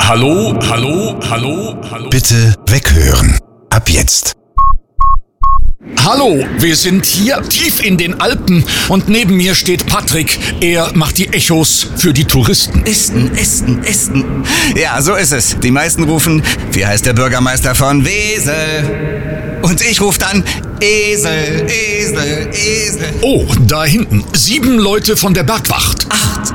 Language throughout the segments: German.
Hallo, hallo, hallo, hallo. Bitte weghören. Ab jetzt. Hallo, wir sind hier tief in den Alpen und neben mir steht Patrick. Er macht die Echos für die Touristen. Esten. Ja, so ist es. Die meisten rufen, wie heißt der Bürgermeister von Wesel? Und ich rufe dann, Esel. Oh, da hinten. 7 Leute von der Bergwacht. 8.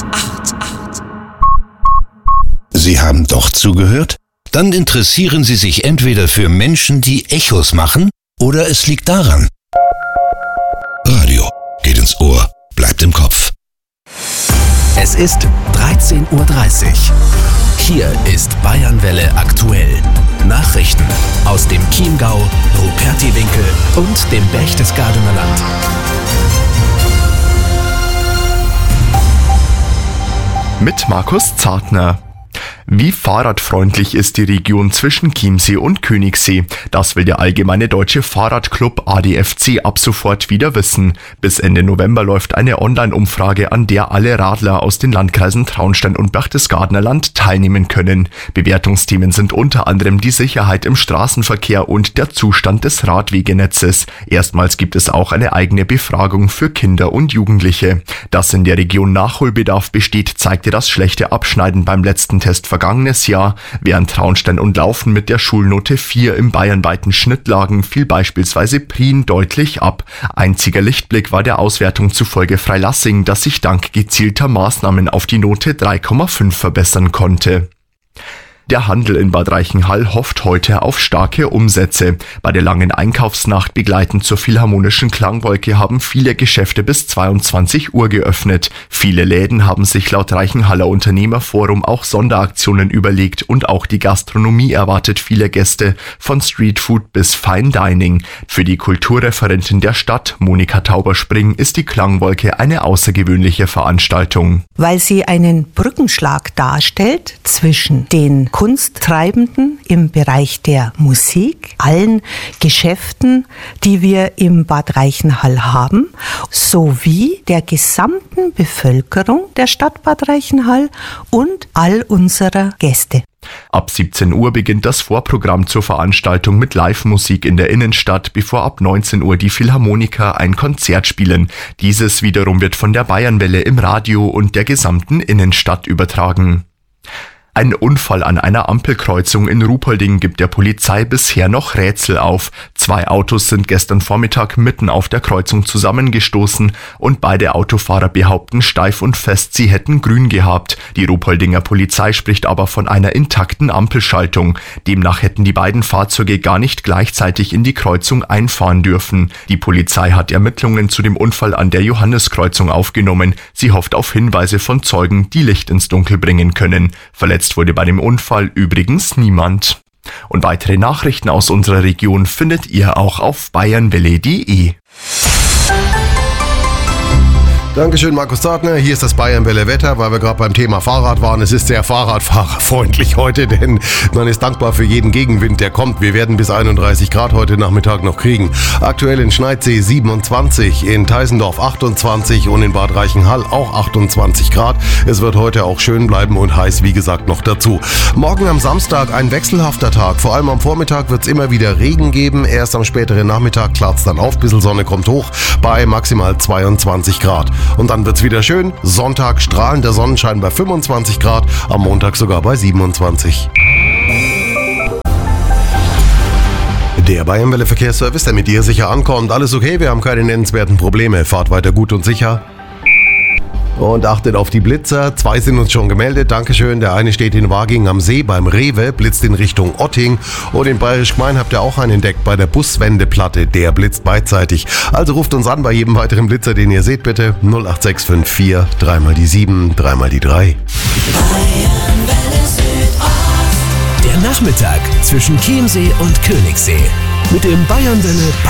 Sie haben doch zugehört? Dann interessieren Sie sich entweder für Menschen, die Echos machen, oder es liegt daran. Radio geht ins Ohr, bleibt im Kopf. Es ist 13:30 Uhr. Hier ist Bayernwelle aktuell. Nachrichten aus dem Chiemgau, Rupertiwinkel und dem Berchtesgadener Land. Mit Markus Zartner. Wie fahrradfreundlich ist die Region zwischen Chiemsee und Königssee? Das will der Allgemeine Deutsche Fahrradclub ADFC ab sofort wieder wissen. Bis Ende November läuft eine Online-Umfrage, an der alle Radler aus den Landkreisen Traunstein und Berchtesgadener Land teilnehmen können. Bewertungsthemen sind unter anderem die Sicherheit im Straßenverkehr und der Zustand des Radwegenetzes. Erstmals gibt es auch eine eigene Befragung für Kinder und Jugendliche. Dass in der Region Nachholbedarf besteht, zeigte das schlechte Abschneiden beim letzten Test vergangenes Jahr. Während Traunstein und Laufen mit der Schulnote 4 im bayernweiten Schnitt lagen, fiel beispielsweise Prien deutlich ab. Einziger Lichtblick war der Auswertung zufolge Freilassing, das sich dank gezielter Maßnahmen auf die Note 3,5 verbessern konnte. Der Handel in Bad Reichenhall hofft heute auf starke Umsätze. Bei der langen Einkaufsnacht begleitend zur Philharmonischen Klangwolke haben viele Geschäfte bis 22 Uhr geöffnet. Viele Läden haben sich laut Reichenhaller Unternehmerforum auch Sonderaktionen überlegt und auch die Gastronomie erwartet viele Gäste, von Streetfood bis Fine Dining. Für die Kulturreferentin der Stadt, Monika Tauber-Spring, ist die Klangwolke eine außergewöhnliche Veranstaltung. Weil sie einen Brückenschlag darstellt zwischen den Kunsttreibenden im Bereich der Musik, allen Geschäften, die wir im Bad Reichenhall haben, sowie der gesamten Bevölkerung der Stadt Bad Reichenhall und all unserer Gäste. Ab 17 Uhr beginnt das Vorprogramm zur Veranstaltung mit Live-Musik in der Innenstadt, bevor ab 19 Uhr die Philharmoniker ein Konzert spielen. Dieses wiederum wird von der Bayernwelle im Radio und der gesamten Innenstadt übertragen. Ein Unfall an einer Ampelkreuzung in Ruhpolding gibt der Polizei bisher noch Rätsel auf. 2 Autos sind gestern Vormittag mitten auf der Kreuzung zusammengestoßen und beide Autofahrer behaupten steif und fest, sie hätten grün gehabt. Die Ruhpoldinger Polizei spricht aber von einer intakten Ampelschaltung. Demnach hätten die beiden Fahrzeuge gar nicht gleichzeitig in die Kreuzung einfahren dürfen. Die Polizei hat Ermittlungen zu dem Unfall an der Johanneskreuzung aufgenommen. Sie hofft auf Hinweise von Zeugen, die Licht ins Dunkel bringen können. Verletzt wurde bei dem Unfall übrigens niemand. Und weitere Nachrichten aus unserer Region findet ihr auch auf bayernwelle.de. Dankeschön, Markus Zartner. Hier ist das Bayernwelle Wetter, weil wir gerade beim Thema Fahrrad waren. Es ist sehr fahrradfahrerfreundlich heute, denn man ist dankbar für jeden Gegenwind, der kommt. Wir werden bis 31 Grad heute Nachmittag noch kriegen. Aktuell in Schneidsee 27, in Teisendorf 28 und in Bad Reichenhall auch 28 Grad. Es wird heute auch schön bleiben und heiß, wie gesagt, noch dazu. Morgen am Samstag ein wechselhafter Tag. Vor allem am Vormittag wird es immer wieder Regen geben. Erst am späteren Nachmittag klart es dann auf. Ein bisschen Sonne kommt hoch bei maximal 22 Grad. Und dann wird's wieder schön. Sonntag strahlender Sonnenschein bei 25 Grad, am Montag sogar bei 27. Der Bayernwelle Verkehrsservice, der mit dir sicher ankommt. Alles okay, wir haben keine nennenswerten Probleme. Fahrt weiter gut und sicher. Und achtet auf die Blitzer. 2 sind uns schon gemeldet. Dankeschön. Der eine steht in Waging am See beim Rewe, blitzt in Richtung Otting. Und in Bayerisch Gmein habt ihr auch einen entdeckt bei der Buswendeplatte. Der blitzt beidseitig. Also ruft uns an bei jedem weiteren Blitzer, den ihr seht, bitte. 08654 3 mal die 7, 3 mal die 3. Der Nachmittag zwischen Chiemsee und Königssee. Mit dem Bayernwelle